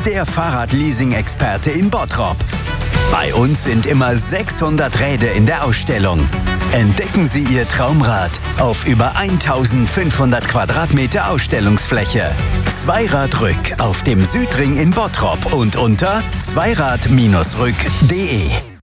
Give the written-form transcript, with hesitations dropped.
der Fahrradleasing-Experte in Bottrop. Bei uns sind immer 600 Räder in der Ausstellung. Entdecken Sie Ihr Traumrad auf über 1500 Quadratmeter Ausstellungsfläche. Zweiradrück auf dem Südring in Bottrop und unter zweirad-rück.de.